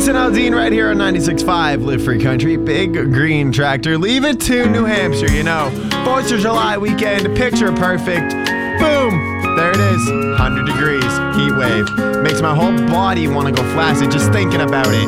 and Aldine right here on 96.5 Live Free Country. Big green tractor. Leave it to New Hampshire, you know. 4th of July weekend, picture perfect. Boom! There it is. 100 degrees. Heat wave. Makes my whole body want to go flaccid just thinking about it.